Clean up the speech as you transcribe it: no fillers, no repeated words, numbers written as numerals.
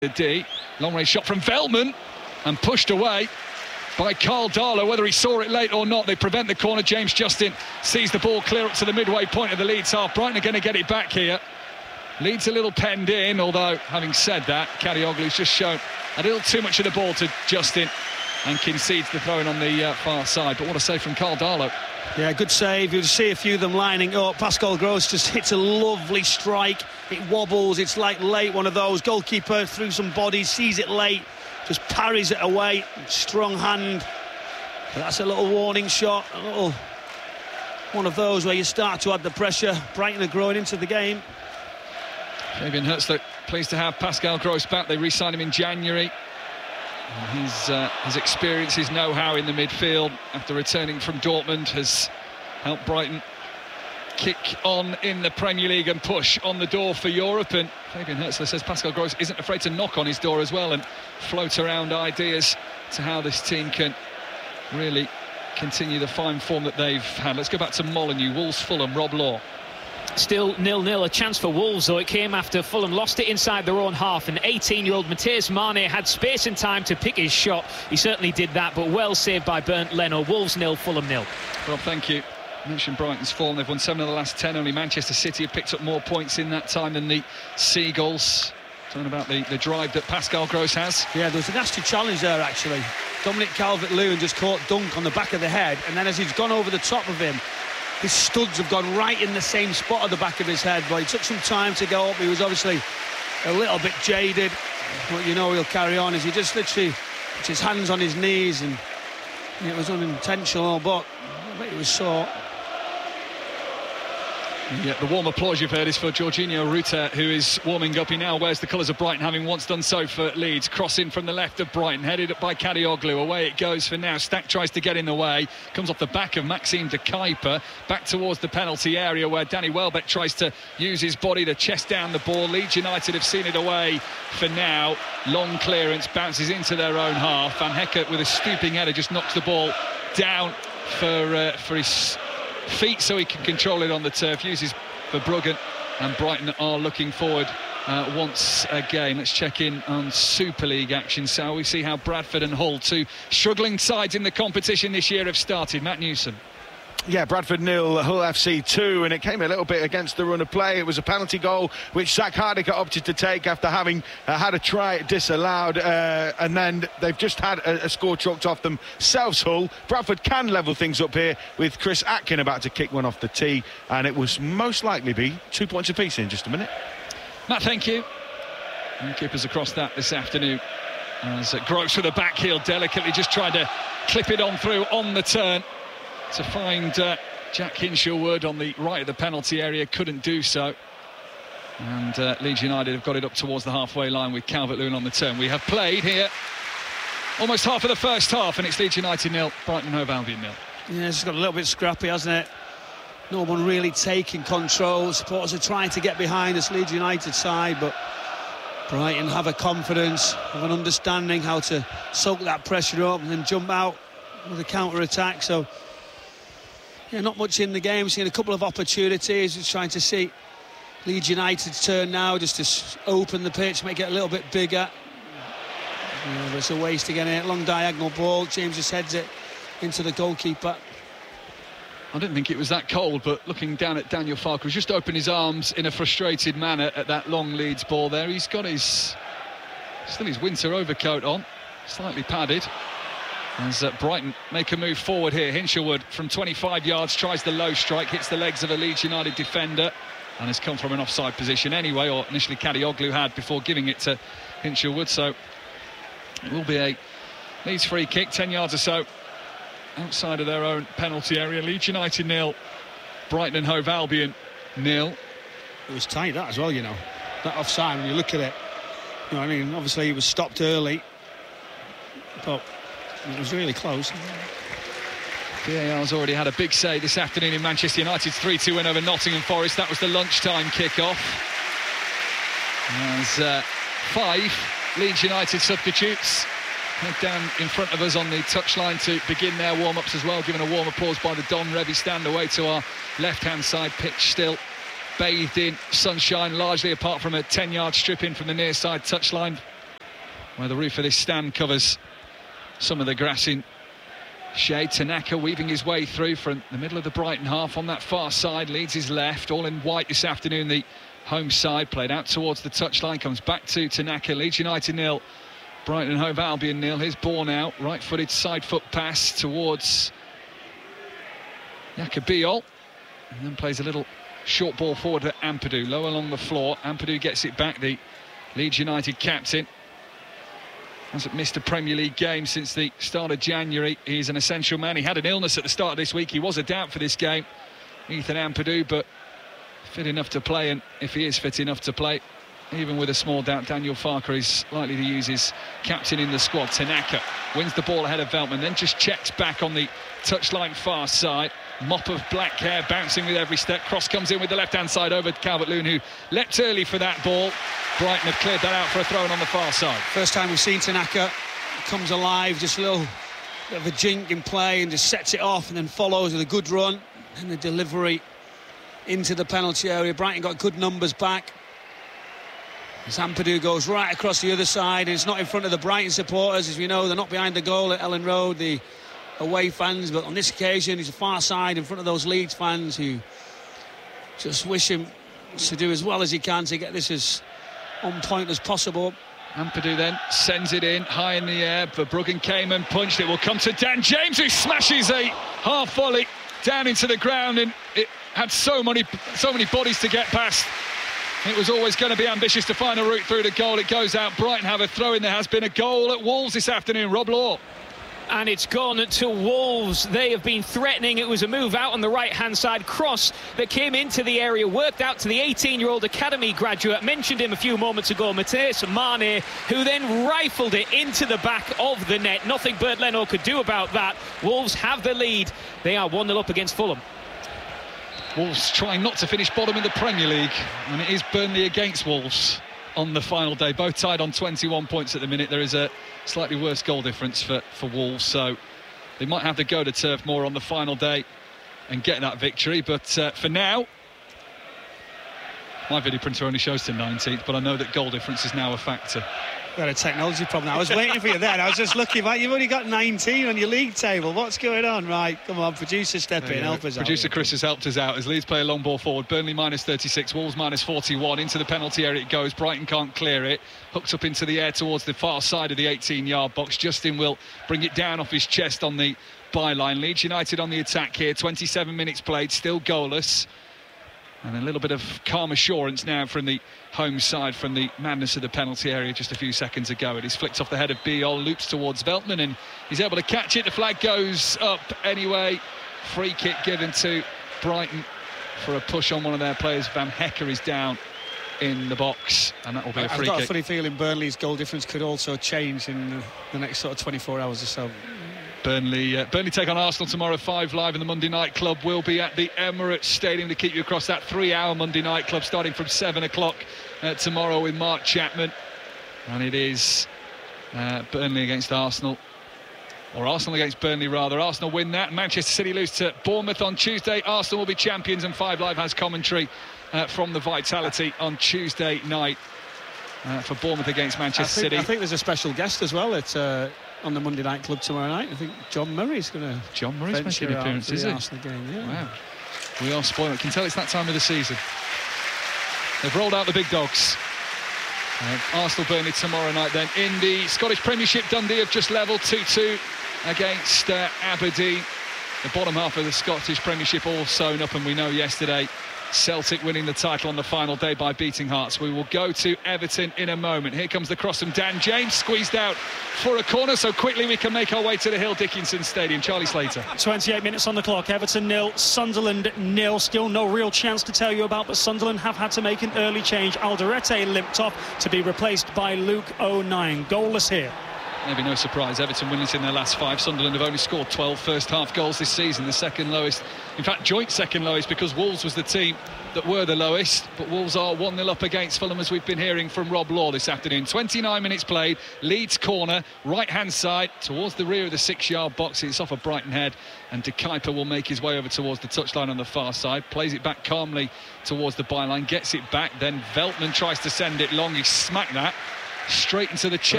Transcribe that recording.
D. Long range shot from Veltman and pushed away by Karl Darlow. Whether he saw it late or not, they prevent the corner. James Justin sees the ball clear up to the midway point of the Leeds half. Brighton are going to get it back here. Leeds a little penned in, although having said that, Kadioglu's just shown a little too much of the ball to Justin and concedes the throw-in on the far side. But what a save from Karl Darlow. Yeah, good save. You'll see a few of them lining up. Pascal Gross just hits a lovely strike. It wobbles. It's like late, one of those. Goalkeeper through some bodies, sees it late, just parries it away. Strong hand. But that's a little warning shot. A little one of those where you start to add the pressure. Brighton are growing into the game. Fabian Herzog pleased to have Pascal Gross back. They re-signed him in January. His experience, his know-how in the midfield after returning from Dortmund has helped Brighton kick on in the Premier League and push on the door for Europe. And Fabian Herzog says Pascal Gross isn't afraid to knock on his door as well and float around ideas to how this team can really continue the fine form that they've had. Let's go back to Molineux. Wolves, Fulham, Rob Law. Still 0-0, a chance for Wolves, though. It came after Fulham lost it inside their own half, and 18-year-old Matheus Mane had space and time to pick his shot. He certainly did that, but well saved by Bernd Leno. Wolves 0, Fulham 0. Rob, thank you. I mentioned Brighton's form. They've won 7 of the last 10. Only Manchester City have picked up more points in that time than the Seagulls. Talking about the drive that Pascal Gross has. Yeah, there was a nasty challenge there, actually. Dominic Calvert-Lewin just caught Dunk on the back of the head, and then as he's gone over the top of him, his studs have gone right in the same spot at the back of his head. But he took some time to go up. He was obviously a little bit jaded. But you know he'll carry on as he just literally puts his hands on his knees, and it was unintentional, but it was sore. Yeah, the warm applause you've heard is for Jorginho Rutter, who is warming up. He now wears the colours of Brighton, having once done so for Leeds. Crossing from the left of Brighton, headed up by Kadioglu. Away it goes for now. Stack tries to get in the way. Comes off the back of Maxime de Kuyper. Back towards the penalty area where Danny Welbeck tries to use his body to chest down the ball. Leeds United have seen it away for now. Long clearance, bounces into their own half. Van Hecke with a stooping header just knocks the ball down for his feet so he can control it on the turf. Uses Verbruggen, and Brighton are looking forward once again. Let's check in on Super League action. So we see how Bradford and Hull, two struggling sides in the competition this year, have started. Matt Newsom. Yeah, Bradford 0, Hull FC 2, and it came a little bit against the run of play. It was a penalty goal which Zach Hardiker opted to take after having had a try disallowed, and then they've just had a score chalked off themselves, Hull. Bradford can level things up here with Chris Atkin about to kick one off the tee, and it was most likely be 2 points apiece in just a minute. Matt, thank you. And keepers across that this afternoon as Gross with a back heel delicately just tried to clip it on through on the turn to find Jack Hinshelwood on the right of the penalty area. Couldn't do so, and Leeds United have got it up towards the halfway line with Calvert-Lewin on the turn. We have played here almost half of the first half, and it's Leeds United 0, Brighton Hove Albion 0. Yeah, it's got a little bit scrappy, hasn't it? No one really taking control. Supporters are trying to get behind this Leeds United side, but Brighton have a confidence, have an understanding how to soak that pressure up and then jump out with a counter-attack. So yeah, not much in the game. Seeing a couple of opportunities. Just trying to see Leeds United's turn now, just to open the pitch, make it a little bit bigger. Yeah, there's a waste again here. Long diagonal ball. James just heads it into the goalkeeper. I didn't think it was that cold, but looking down at Daniel Farke, who's just opened his arms in a frustrated manner at that long Leeds ball there. He's got still his winter overcoat on, slightly padded. As Brighton make a move forward here. Hinshelwood from 25 yards tries the low strike, hits the legs of a Leeds United defender, and has come from an offside position anyway, or initially Kadioglu had before giving it to Hinshelwood. So it will be a Leeds free kick, 10 yards or so outside of their own penalty area. Leeds United 0, Brighton and Hove Albion 0. It was tight, that as well, you know. That offside, when you look at it, you know, I mean, obviously he was stopped early, but it was really close. VAR's already had a big say this afternoon in Manchester United's 3-2 win over Nottingham Forest. That was the lunchtime kick-off. As 5 Leeds United substitutes head down in front of us on the touchline to begin their warm-ups as well, given a warm applause by the Don Revie stand away to our left-hand side. Pitch still bathed in sunshine, largely apart from a 10-yard strip in from the near side touchline. where the roof of this stand covers some of the grass in shade. Tanaka weaving his way through from the middle of the Brighton half on that far side. Leeds is left, all in white this afternoon. The home side played out towards the touchline, comes back to Tanaka. Leeds United 0, Brighton and Hove Albion 0. Here's Bornau, right-footed side foot pass towards Yacobiol, and then plays a little short ball forward to Ampadu, low along the floor. Ampadu gets it back, the Leeds United captain. Hasn't missed a Premier League game since the start of January. He's an essential man. He had an illness at the start of this week. He was a doubt for this game, Ethan Ampadu, but fit enough to play. And if he is fit enough to play, even with a small doubt, Daniel Farke is likely to use his captain in the squad. Tanaka wins the ball ahead of Veltman, then just checks back on the touchline far side. Mop of black hair bouncing with every step. Cross comes in with the left-hand side over to Calvert-Lewin, who leapt early for that ball. Brighton have cleared that out for a throw-in on the far side. First time we've seen Tanaka. Comes alive, just a little bit of a jink in play and just sets it off and then follows with a good run. And the delivery into the penalty area. Brighton got good numbers back. As Ampadu goes right across the other side, and it's not in front of the Brighton supporters. As we know, they're not behind the goal at Ellen Road, the away fans, but on this occasion he's a far side in front of those Leeds fans who just wish him to do as well as he can to get this as on point as possible. Ampadu then sends it in high in the air. Verbruggen came and punched. It will come to Dan James, who smashes a half volley down into the ground, and it had so many bodies to get past. It was always going to be ambitious to find a route through the goal. It goes out. Brighton have a throw in. There has been a goal at Wolves this afternoon. Rob Law. And it's gone to Wolves. They have been threatening. It was a move out on the right-hand side, cross that came into the area, worked out to the 18-year-old academy graduate. Mentioned him a few moments ago, Matheus Mane, who then rifled it into the back of the net. Nothing Bernd Leno could do about that. Wolves have the lead. They are 1-0 up against Fulham. Wolves trying not to finish bottom in the Premier League, and it is Burnley against Wolves on the final day, both tied on 21 points at the minute. There is a slightly worse goal difference for Wolves, so they might have to go to Turf Moor on the final day and get that victory. But for now, my video printer only shows to 19th, but I know that goal difference is now a factor. Got a technology problem. I was waiting for you then. I was just looking back. You've only got 19 on your league table. What's going on? Right, come on, producer, step in, help us out. Producer Chris has helped us out as Leeds play a long ball forward. Burnley minus 36, Wolves minus 41. Into the penalty area it goes. Brighton can't clear it. Hooked up into the air towards the far side of the 18-yard box. Justin will bring it down off his chest on the byline. Leeds United on the attack here. 27 minutes played, still goalless. And a little bit of calm assurance now from the home side from the madness of the penalty area just a few seconds ago. It is flicked off the head of Biol, loops towards Veltman, and he's able to catch it. The flag goes up anyway. Free kick given to Brighton for a push on one of their players. Van Hecker is down in the box, and that will be a free kick. I've got a funny feeling Burnley's goal difference could also change in the next sort of 24 hours or so. Burnley take on Arsenal tomorrow, 5 Live, and the Monday Night Club will be at the Emirates Stadium to keep you across that 3-hour Monday Night Club starting from 7 o'clock tomorrow with Mark Chapman. And it is Burnley against Arsenal, or Arsenal against Burnley rather. Arsenal win that. Manchester City lose to Bournemouth on Tuesday. Arsenal will be champions, and 5 Live has commentary from the Vitality on Tuesday night for Bournemouth against Manchester City. I think there's a special guest as well on the Monday Night Club tomorrow night. I think John Murray's going to. John Murray's making an appearance, is he? Arsenal game, yeah. Wow, we are spoiled. I can tell it's that time of the season. They've rolled out the big dogs. Arsenal Burnley tomorrow night. Then in the Scottish Premiership, Dundee have just levelled 2-2 against Aberdeen. The bottom half of the Scottish Premiership all sewn up, and we know yesterday Celtic winning the title on the final day by beating Hearts. We will go to Everton in a moment. Here comes the cross from Dan James, squeezed out for a corner so quickly we can make our way to the Hill Dickinson Stadium. Charlie Slater. 28 minutes on the clock. Everton 0, Sunderland 0. Still no real chance to tell you about, but Sunderland have had to make an early change. Alderete limped off to be replaced by Luke O'Nien. Goalless here. Maybe no surprise, Everton winless in their last 5. Sunderland have only scored 12 first-half goals this season, the second lowest. In fact, joint second lowest, because Wolves was the team that were the lowest. But Wolves are 1-0 up against Fulham, as we've been hearing from Rob Law this afternoon. 29 minutes played, Leeds corner, right-hand side, towards the rear of the 6-yard box. It's off a Brighton head, and De Kuyper will make his way over towards the touchline on the far side. Plays it back calmly towards the byline, gets it back, then Veltman tries to send it long. He smacked that straight into the chest.